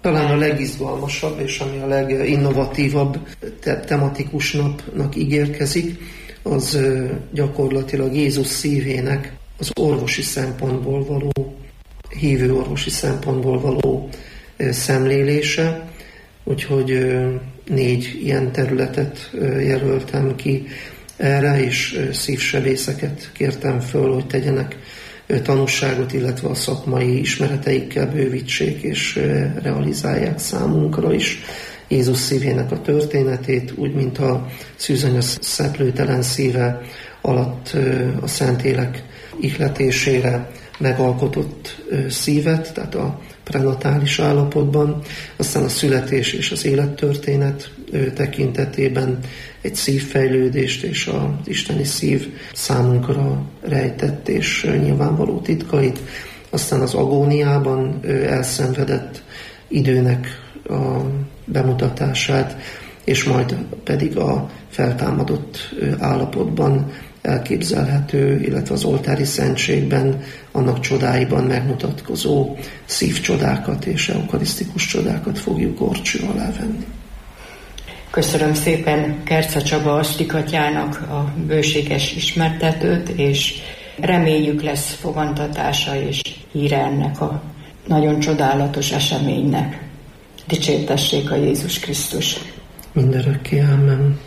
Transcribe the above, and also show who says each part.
Speaker 1: Talán a legizgalmasabb és ami a leginnovatívabb tematikus napnak ígérkezik, az gyakorlatilag Jézus szívének az orvosi szempontból való, hívő orvosi szempontból való szemlélése. Úgyhogy 4 ilyen területet jelöltem ki erre, és szívsebészeket kértem föl, hogy tegyenek tanúságot, illetve a szakmai ismereteikkel bővítsék és realizálják számunkra is Jézus szívének a történetét, úgy, mint a szűzanya szeplőtelen szíve alatt a Szentlélek ihletésére megalkotott szívet, tehát a prenatális állapotban, aztán a születés és az élettörténet tekintetében egy szívfejlődést és az isteni szív számunkra rejtett és nyilvánvaló titkait, aztán az agóniában elszenvedett időnek a bemutatását, és majd pedig a feltámadott állapotban elképzelhető, illetve az oltári szentségben, annak csodáiban megmutatkozó szívcsodákat és eukarisztikus csodákat fogjuk górcső alá venni.
Speaker 2: Köszönöm szépen Kerce Csaba Asztikatyának a bőséges ismertetőt, és reméljük lesz fogantatása és híre ennek a nagyon csodálatos eseménynek. Dicsértessék a Jézus Krisztus!
Speaker 1: Mindörökké, ámen.